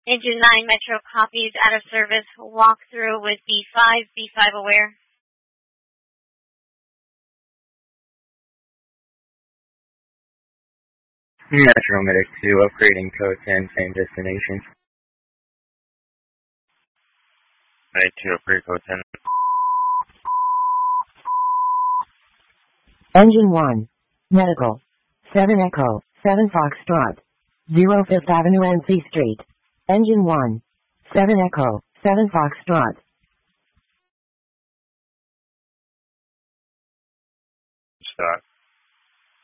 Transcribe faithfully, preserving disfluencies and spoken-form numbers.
Engine nine Metro copies out of service. Walk through with B five, B five aware. Metro Medic two, upgrading code ten, same destination. Medic two, upgrade code ten. Engine one. Medical. seven Echo, seven Foxtrot. zero Fifth Avenue N C Street. Engine one. seven Echo, seven Foxtrot. Stop.